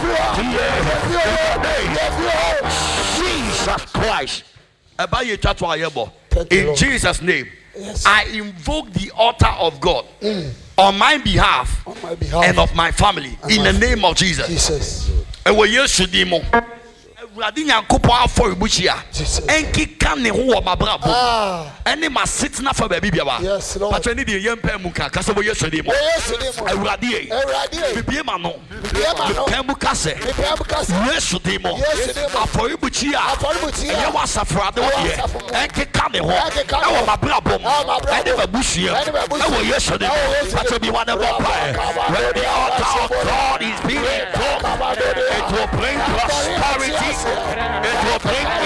Jesus Christ. In Jesus' name, I invoke the altar of God on my behalf and of my family in the name of Jesus. Awurade Nyankopɔn afɔ ibuchia enkika ne ho wɔ mabrabo ene masit na fa baabi bia ba patwani de yempa mu ka kasa bo Yesu de mo Awurade bibie ma no pembu kase Yesu de mo afɔ ibuchia ye wasafrade wo ye enkika ne ho e wɔ mabrabo ene babushia e wɔ Yesu de mo patwani wa na bo pa when the altar of God is being invoked, it will bring prosperity. It will bring